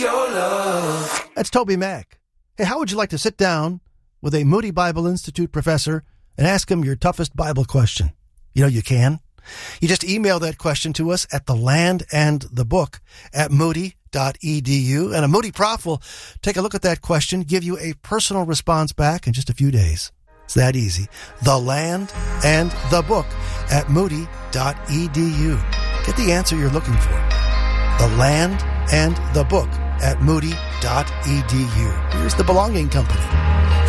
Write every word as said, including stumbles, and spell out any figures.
your love. That's Toby Mac. Hey, how would you like to sit down with a Moody Bible Institute professor and ask him your toughest Bible question? You know you can. You just email that question to us at the land and the book at moody dot e d u, and a Moody Prof will take a look at that question, give you a personal response back in just a few days. It's that easy. The land and the book at moody dot e d u. Get the answer you're looking for. The land and the book at moody dot e d u. Here's the Belonging Company.